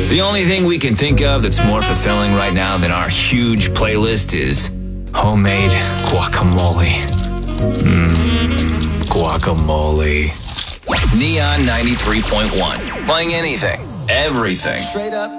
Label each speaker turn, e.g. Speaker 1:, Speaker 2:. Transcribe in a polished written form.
Speaker 1: The only thing we can think of that's more fulfilling right now than our huge playlist is homemade guacamole. Guacamole. Neon 93.1. Playing anything, everything.
Speaker 2: Straight up.